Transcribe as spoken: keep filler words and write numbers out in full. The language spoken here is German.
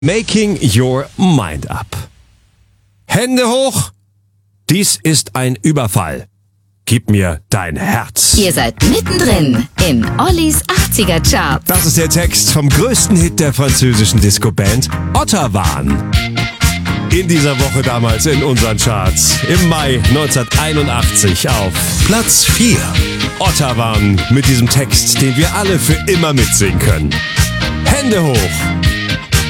Making your mind up. Hände hoch! Dies ist ein Überfall. Gib mir dein Herz. Ihr seid mittendrin in Ollis achtziger Charts. Das ist der Text vom größten Hit der französischen Disco-Band Ottawan. In dieser Woche damals in unseren Charts. Im Mai neunzehnhunderteinundachtzig auf Platz vier. Ottawan mit diesem Text, den wir alle für immer mitsingen können. Hände hoch!